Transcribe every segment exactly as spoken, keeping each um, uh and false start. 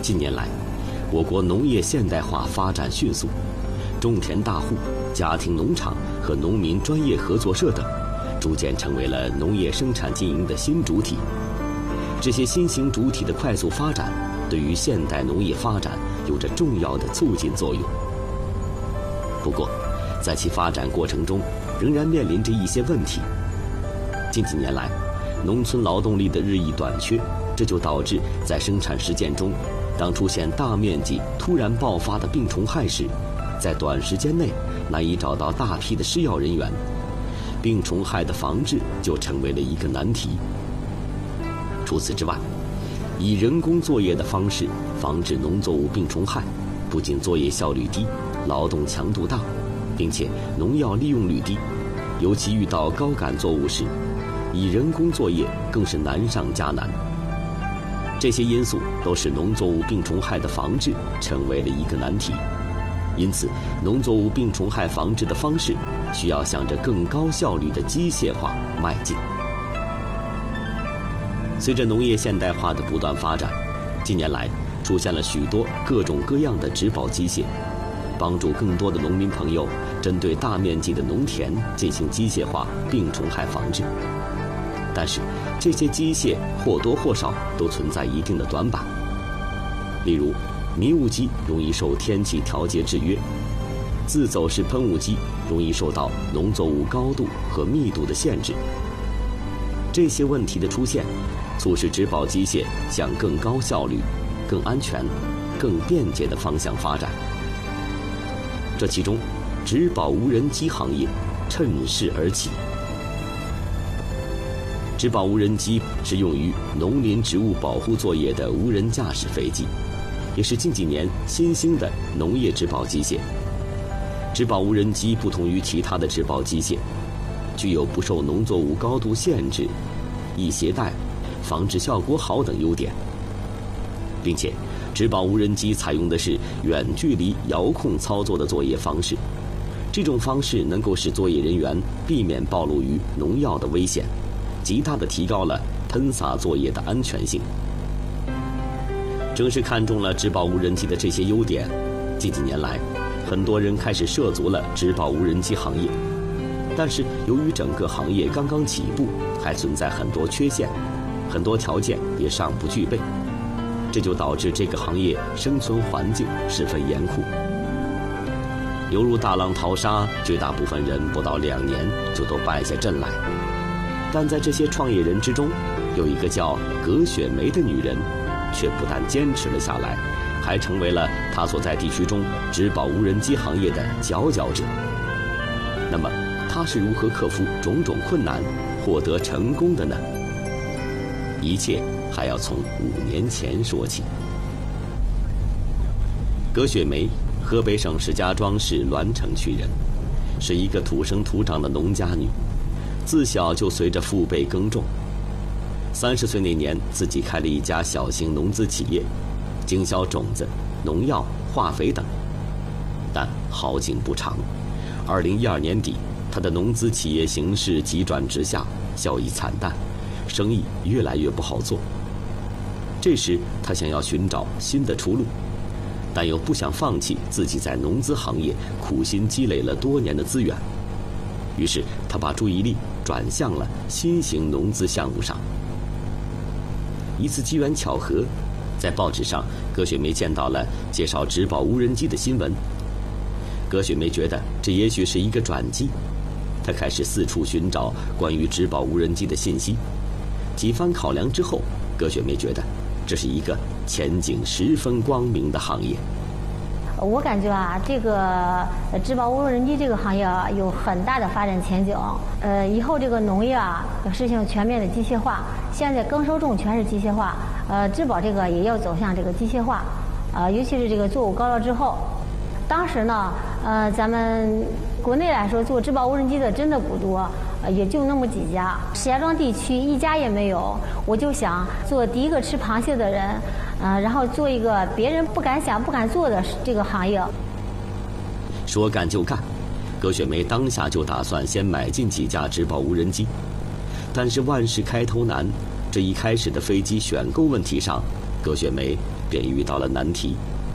近年来，我国农业现代化发展迅速，种田大户、家庭农场和农民专业合作社等，逐渐成为了农业生产经营的新主体。这些新型主体的快速发展，对于现代农业发展有着重要的促进作用。不过，在其发展过程中，仍然面临着一些问题。近几年来，农村劳动力的日益短缺，这就导致在生产实践中，当出现大面积突然爆发的病虫害时，在短时间内难以找到大批的施药人员，病虫害的防治就成为了一个难题。除此之外，以人工作业的方式防治农作物病虫害，不仅作业效率低，劳动强度大，并且农药利用率低，尤其遇到高感作物时，以人工作业更是难上加难。这些因素都使农作物病虫害的防治成为了一个难题。因此，农作物病虫害防治的方式需要向着更高效率的机械化迈进。随着农业现代化的不断发展，近年来出现了许多各种各样的植保机械，帮助更多的农民朋友针对大面积的农田进行机械化病虫害防治。但是，这些机械或多或少都存在一定的短板。例如，迷雾机容易受天气条件制约，自走式喷雾机容易受到农作物高度和密度的限制。这些问题的出现，促使植保机械向更高效率、更安全、更便捷的方向发展。这其中，植保无人机行业趁势而起。植保无人机是用于农林植物保护作业的无人驾驶飞机，也是近几年新兴的农业植保机械。植保无人机不同于其他的植保机械，具有不受农作物高度限制、易携带、防治效果好等优点，并且植保无人机采用的是远距离遥控操作的作业方式。这种方式能够使作业人员避免暴露于农药的危险，极大地提高了喷洒作业的安全性。正是看中了植保无人机的这些优点，近几年来，很多人开始涉足了植保无人机行业。但是由于整个行业刚刚起步，还存在很多缺陷，很多条件也尚不具备，这就导致这个行业生存环境十分严酷。犹如大浪淘沙，绝大部分人不到两年就都败下阵来。但在这些创业人之中，有一个叫葛雪梅的女人，却不但坚持了下来，还成为了她所在地区中植保无人机行业的佼佼者。那么，她是如何克服种种困难，获得成功的呢？一切还要从五年前说起。葛雪梅，河北省石家庄市栾城区人，是一个土生土长的农家女。自小就随着父辈耕种，三十岁那年自己开了一家小型农资企业，经销种子、农药、化肥等。但好景不长，二零一二年底，他的农资企业形势急转直下，效益惨淡，生意越来越不好做。这时他想要寻找新的出路，但又不想放弃自己在农资行业苦心积累了多年的资源。于是他把注意力转向了新型农资项目上。一次机缘巧合，在报纸上，葛雪梅见到了介绍植保无人机的新闻。葛雪梅觉得这也许是一个转机，她开始四处寻找关于植保无人机的信息。几番考量之后，葛雪梅觉得这是一个前景十分光明的行业。 我感觉啊，这个植保无人机这个行业啊，有很大的发展前景。呃，以后这个农业啊，要实行全面的机械化。现在耕收种全是机械化，呃，植保这个也要走向这个机械化。呃，尤其是这个作物高了之后，当时呢，呃，咱们国内来说做植保无人机的真的不多，呃，也就那么几家。石家庄地区一家也没有。我就想做第一个吃螃蟹的人。呃，然后做一个别人不敢想、不敢做的这个行业。 说干就干，葛雪梅当下就打算先买进几架植保无人机。但是万事开头难，这一开始的飞机选购问题上， 葛雪梅便遇到了难题。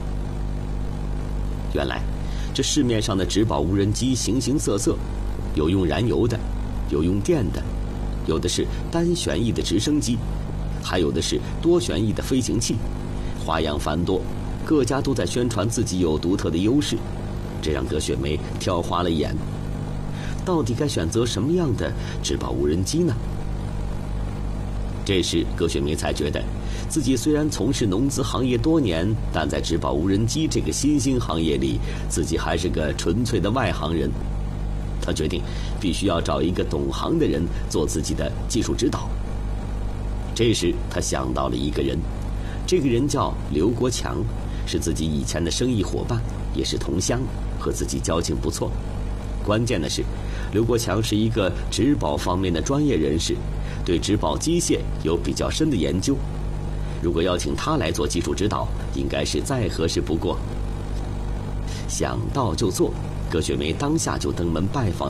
原来，这市面上的植保无人机形形色色，有用燃油的，有用电的，有的是单旋翼的直升机，还有的是多旋翼的飞行器，花样繁多，各家都在宣传自己有独特的优势，这让葛雪梅挑花了眼。到底该选择什么样的植保无人机呢？这时葛雪梅才觉得，自己虽然从事农资行业多年，但在植保无人机这个新兴行业里，自己还是个纯粹的外行人。她决定必须要找一个懂行的人做自己的技术指导。这时她想到了一个人，这个人叫刘国强，是自己以前的生意伙伴，也是同乡，和自己交情不错。关键的是，刘国强是一个植保方面的专业人士，对植保机械有比较深的研究。如果邀请他来做技术指导，应该是再合适不过。想到就做，葛雪梅当下就登门拜访